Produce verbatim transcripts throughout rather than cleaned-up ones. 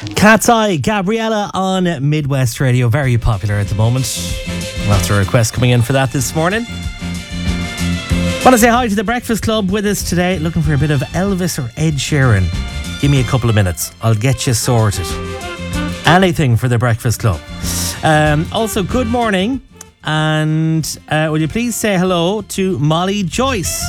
Cat's Eye, Gabriella on Midwest Radio. Very popular at the moment. Lots of requests coming in for that this morning. Want to say hi to the Breakfast Club with us today. Looking for a bit of Elvis or Ed Sheeran? Give me a couple of minutes. I'll get you sorted. Anything for the Breakfast Club. Um, also, good morning. And uh, will you please say hello to Molly Joyce?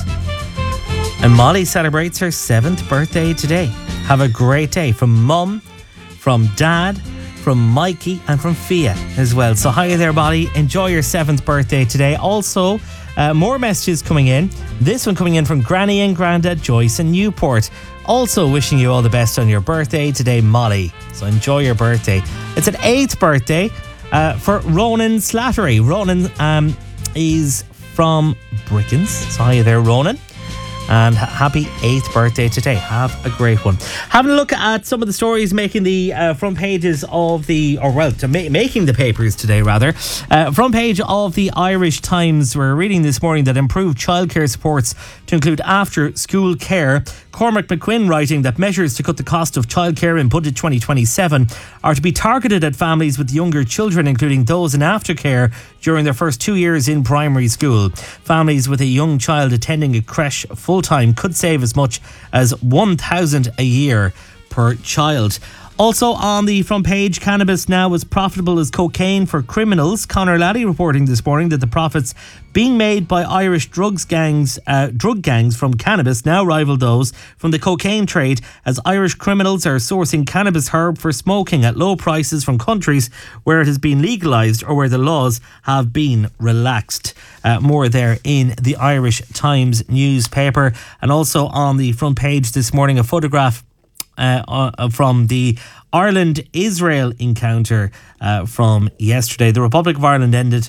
And Molly celebrates her seventh birthday today. Have a great day from Mum, from Dad, from Mikey and from Fia as well. So hi there, Molly. Enjoy your seventh birthday today. Also, uh, more messages coming in. This one coming in from Granny and Grandad Joyce in Newport. Also wishing you all the best on your birthday today, Molly. So enjoy your birthday. It's an eighth birthday uh, for Ronan Slattery. Ronan um, is from Brickens. So hi there, Ronan. And happy eighth birthday today. Have a great one. Having a look at some of the stories making the uh, front pages of the, or well, to ma- making the papers today rather. Uh, front page of the Irish Times. We're reading this morning that improved childcare supports to include after school care. Cormac McQuinn writing that measures to cut the cost of childcare in Budget twenty twenty-seven are to be targeted at families with younger children, including those in aftercare during their first two years in primary school. Families with a young child attending a creche full-time could save as much as one thousand a year per child. Also on the front page, cannabis now as profitable as cocaine for criminals. Conor Laddie reporting this morning that the profits being made by Irish drugs gangs, uh, drug gangs from cannabis now rival those from the cocaine trade, as Irish criminals are sourcing cannabis herb for smoking at low prices from countries where it has been legalised or where the laws have been relaxed. Uh, more there in the Irish Times newspaper. And also on the front page this morning, a photograph Uh, uh, from the Ireland-Israel encounter uh, from yesterday. The Republic of Ireland ended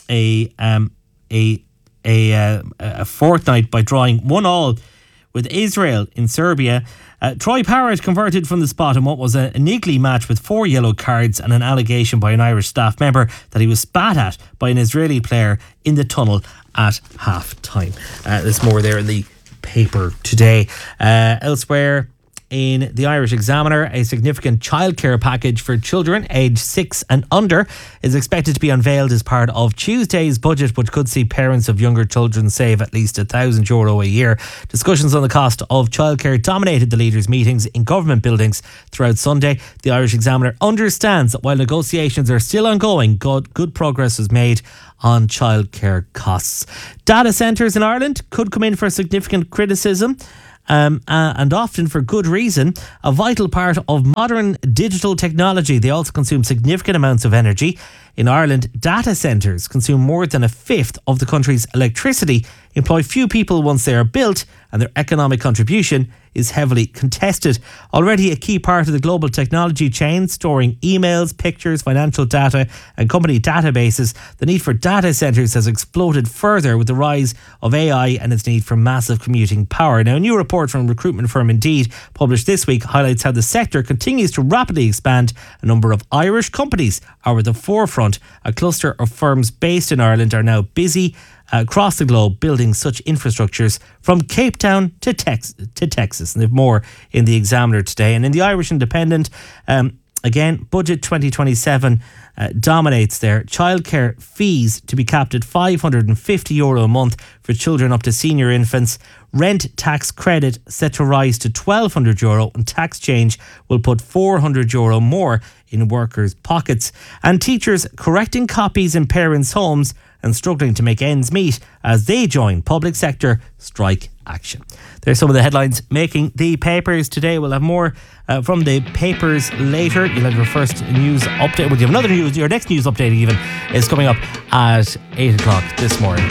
a um, a a, uh, a fortnight by drawing one all with Israel in Serbia. Uh, Troy Parrott converted from the spot in what was a, a niggly match with four yellow cards and an allegation by an Irish staff member that he was spat at by an Israeli player in the tunnel at half-time. Uh, there's more there in the paper today. Uh, elsewhere, in the Irish Examiner, a significant childcare package for children aged six and under is expected to be unveiled as part of Tuesday's budget, which could see parents of younger children save at least a thousand euro a year. Discussions on the cost of childcare dominated the leaders' meetings in government buildings throughout Sunday. The Irish Examiner understands that while negotiations are still ongoing, good, good progress was made on childcare costs. Data centres in Ireland could come in for significant criticism. Um, uh, and often for good reason, a vital part of modern digital technology. They also consume significant amounts of energy. In Ireland, data centres consume more than a fifth of the country's electricity, employ few people once they are built, and their economic contribution is heavily contested. Already a key part of the global technology chain, storing emails, pictures, financial data and company databases, the need for data centres has exploded further with the rise of A I and its need for massive computing power. Now, a new report from recruitment firm Indeed, published this week, highlights how the sector continues to rapidly expand. A number of Irish companies are at the forefront. A cluster of firms based in Ireland are now busy across the globe building such infrastructures from Cape Town to, Tex- to Texas. And they have more in the Examiner today. And in the Irish Independent, um, again, Budget twenty twenty-seven uh, dominates there. Childcare fees to be capped at five hundred fifty euro a month for children up to senior infants. Rent tax credit set to rise to twelve hundred euro, and tax change will put four hundred euro more in workers' pockets. And teachers correcting copies in parents' homes and struggling to make ends meet as they join public sector strike action. There's some of the headlines making the papers today. We'll have more uh, from the papers later. You'll have your first news update. Well, you have another news. Your next news update even is coming up at eight o'clock this morning.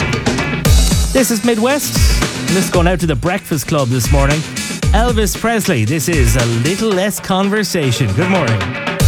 This is Midwest. And this is going out to the Breakfast Club this morning. Elvis Presley. This is A Little Less Conversation. Good morning.